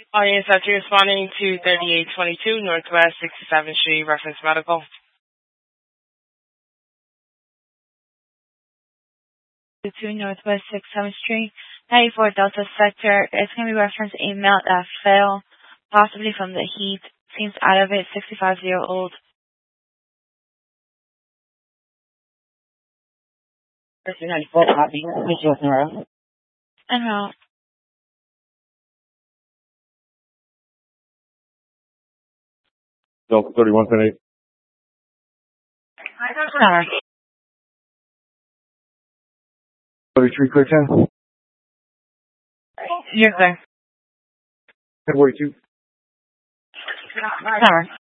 Audience after responding to 3822 Northwest 67th Street, Reference Medical. 2 Northwest 67th Street, 94 Delta Sector. It's going to be reference email that fell, possibly from the heat. Seems out of it, 65-year-old. Person 94 copy. Meet you with Nora. En route. Delta 31.8. Sorry. 33 clear 10. You're clear. Headway 2. Sorry.